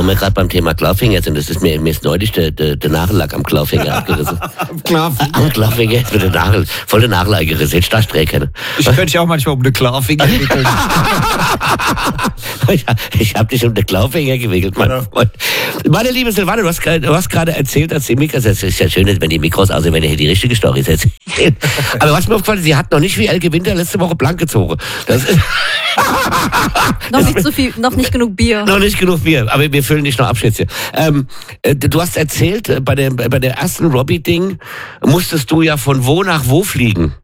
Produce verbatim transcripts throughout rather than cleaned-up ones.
wo wir gerade beim Thema Clawfinger sind, das ist mir, mir ist neulich der, der, der Nagellack am Clawfinger abgerissen. Am Clawfinger? Am Clawfinger ist mir der Nagel, voll der Nagel eingerissen. Jetzt darfst du drehen. Ich könnte dich auch manchmal um den Clawfinger wickeln. ich ich habe dich um den Clawfinger gewickelt, mein ja. Freund. Meine liebe Silvana, du hast, du hast gerade erzählt, als die Mikros, es ist ja schön, wenn die Mikros, also wenn ihr hier die richtige Story setzt. Aber was mir aufgefallen, sie hat noch nicht wie Elke Winter letzte Woche blank gezogen. Das ist noch nicht so viel, noch nicht genug Bier. Noch nicht genug Bier, aber wir füllen nicht noch Abschnitt hier. Ähm, du hast erzählt, bei der, bei der ersten Robbie-Ding musstest du ja von wo nach wo fliegen?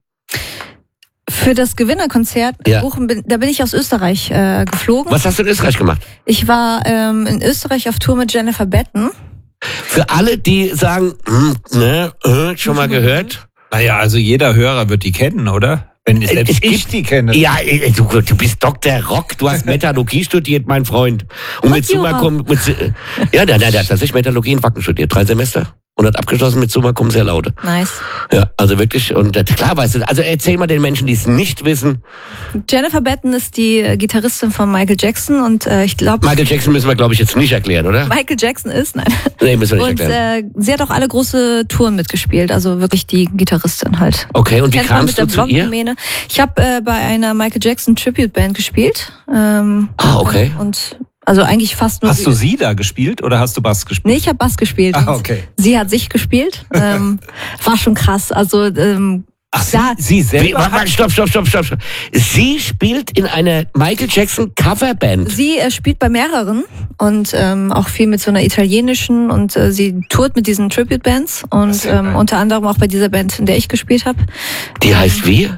Für das Gewinnerkonzert, ja. da bin ich aus Österreich äh, geflogen. Was hast du in Österreich gemacht? Ich war ähm, in Österreich auf Tour mit Jennifer Batten. Für alle, die sagen, hm, ne, äh, schon mal gehört? Naja, also jeder Hörer wird die kennen, oder? Wenn ich, selbst ich die kenne. Ja, du, du bist Doktor Rock, du hast Metallurgie studiert, mein Freund. Und mit Summa mit, ja, der, der, der hat tatsächlich Metallurgie in Wacken studiert, drei Semester. Und hat abgeschlossen mit Summa Cum Laude. Nice. Ja, also wirklich, und klar weißt du, also erzähl mal den Menschen, die es nicht wissen. Jennifer Batten ist die Gitarristin von Michael Jackson und äh, ich glaube... Michael Jackson müssen wir, glaube ich, jetzt nicht erklären, oder? Michael Jackson ist, nein. Nee, müssen wir nicht und, erklären. Und äh, sie hat auch alle große Touren mitgespielt, also wirklich die Gitarristin halt. Okay, und wie kamst du zu ihr? Mähne. Ich habe äh, bei einer Michael Jackson Tribute Band gespielt. Ähm, ah, okay. Und... Also eigentlich fast nur... Hast du sie da gespielt oder hast du Bass gespielt? Nee, ich habe Bass gespielt. Ah, okay. Sie hat sich gespielt. ähm, war schon krass. Also ähm, Ach, sie, sie selber... Warte, warte, stopp, stopp, stopp, stopp, stopp. Sie spielt in einer Michael Jackson Coverband. Sie äh, spielt bei mehreren und ähm, auch viel mit so einer italienischen und äh, sie tourt mit diesen Tribute-Bands und ähm, unter anderem auch bei dieser Band, in der ich gespielt habe. Die heißt wie?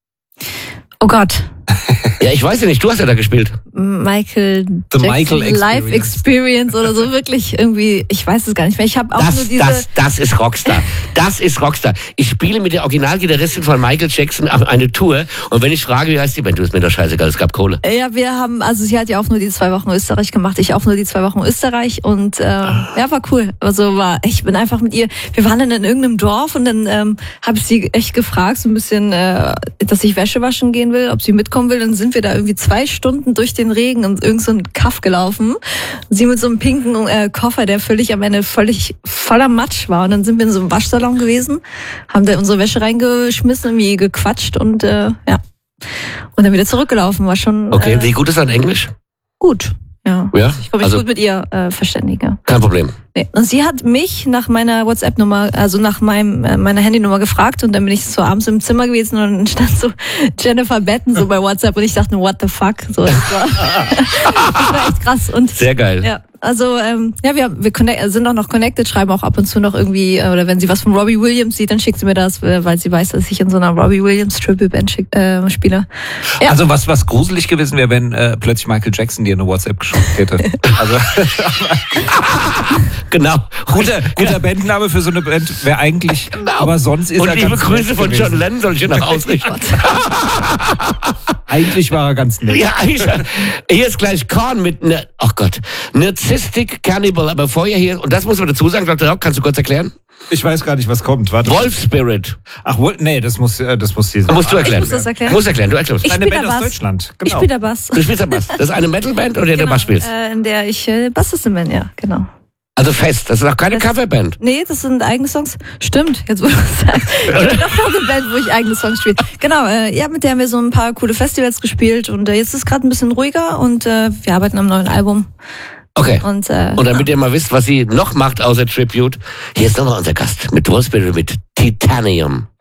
Oh Gott. Ja, ich weiß ja nicht, du hast ja da gespielt. Michael The Jackson Michael Experience. Live Experience oder so, wirklich irgendwie, ich weiß es gar nicht mehr. Ich habe auch das, nur diese... Das, das ist Rockstar. Das ist Rockstar. Ich spiele mit der Originalgitarristin von Michael Jackson eine Tour und wenn ich frage, wie heißt die Band, du ist mir doch scheißegal, es gab Kohle. Ja, wir haben, also sie hat ja auch nur die zwei Wochen Österreich gemacht, ich auch nur die zwei Wochen Österreich und äh, ja, war cool. Also war, ich bin einfach mit ihr, wir waren dann in irgendeinem Dorf und dann ähm, habe ich sie echt gefragt, so ein bisschen, äh, dass ich Wäsche waschen gehen will, ob sie mitkommen will. Dann sind wir da irgendwie zwei Stunden durch den Regen und irgend so ein Kaff gelaufen. Sie mit so einem pinken äh, Koffer, der völlig am Ende völlig voller Matsch war. Und dann sind wir in so einem Waschsalon gewesen, haben da unsere Wäsche reingeschmissen, irgendwie gequatscht und äh, ja. Und dann wieder zurückgelaufen. War schon. Okay, äh, wie gut ist dein Englisch? Gut. Ja. ja? Ich komme mich also, gut mit ihr äh, verständigen. Kein Problem. Nee. Und sie hat mich nach meiner WhatsApp-Nummer, also nach meinem äh, meiner Handynummer gefragt und dann bin ich so abends im Zimmer gewesen und dann stand so Jennifer Batten so bei WhatsApp und ich dachte, what the fuck? So, das war, das war echt krass. Und, sehr geil. Ja, also ähm, ja, wir, wir connect, sind auch noch connected, schreiben auch ab und zu noch irgendwie, äh, oder wenn sie was von Robbie Williams sieht, dann schickt sie mir das, äh, weil sie weiß, dass ich in so einer Robbie Williams Tribute Band schick, äh, spiele. Ja. Also was was gruselig gewesen wäre, wenn äh, plötzlich Michael Jackson dir eine WhatsApp geschickt hätte. Also genau. Guter, guter Bandname für so eine Band wäre eigentlich, genau. Aber sonst ist und er liebe ganz Grüße von John Lennon soll ich hier noch ausrichten. Eigentlich war er ganz nett. Ja, eigentlich. Hier ist gleich Korn mit, ne, ach oh Gott, Narcissistic Cannibal, aber vorher hier, und das muss man dazu sagen, Doktor Rock, kannst du kurz erklären? Ich weiß gar nicht, was kommt. Warte. Wolf Spirit. Ach, nee, das muss, das muss sie sagen. Musst du erklären. Ich muss das erklären. Muss erklären, du erklärst. Eine Band aus Deutschland. Genau. Ich spiele da Bass. Du spielst da Bass. Das ist eine Metalband, oder in der du Bass spielst? Äh, in der ich äh, Bassistin bin, ja, genau. Also fest, das ist auch keine das, Coverband. Nee, das sind eigene Songs. Stimmt, jetzt wo du es sagst. Ich bin doch noch eine Band, wo ich eigene Songs spiele. Genau, äh, ja, mit der haben wir so ein paar coole Festivals gespielt und äh, jetzt ist es gerade ein bisschen ruhiger und äh, wir arbeiten am neuen Album. Okay. Und, äh, und damit ihr mal wisst, was sie noch macht außer Tribute, hier ist nochmal unser Gast mit Wolf Spirit, mit Titanium.